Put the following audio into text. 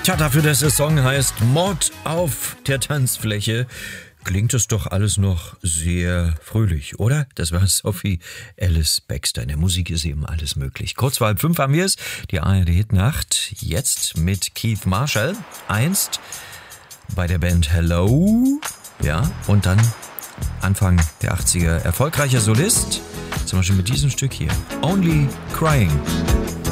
Tja, dafür, dass der Song heißt Mord auf der Tanzfläche, klingt es doch alles noch sehr fröhlich, oder? Das war Sophie Ellis Bextor. In der Musik ist eben alles möglich. Kurz vor 4:30 haben wir es, die ARD-Hitnacht. Jetzt mit Keith Marshall, einst bei der Band Hello, ja, und dann Anfang der 80er erfolgreicher Solist, zum Beispiel mit diesem Stück hier, Only Crying.